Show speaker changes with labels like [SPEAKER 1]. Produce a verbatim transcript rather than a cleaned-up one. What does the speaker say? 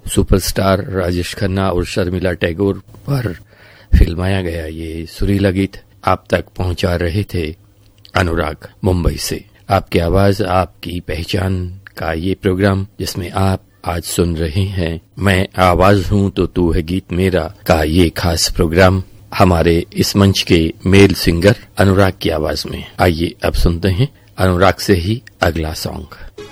[SPEAKER 1] Superstar Rajesh Khanna और शर्मिला टैगोर पर फिल्माया गया ये सुरीला गीत आप तक पहुंचा रहे थे अनुराग मुंबई से। आपकी आवाज आपकी पहचान का ये प्रोग्राम जिसमें आप आज सुन रहे हैं मैं आवाज हूं तो तू है गीत मेरा का ये खास प्रोग्राम हमारे इस मंच के मेल सिंगर अनुराग की आवाज में। आइए अब सुनते हैं अनुराग से ही अगला सॉन्ग।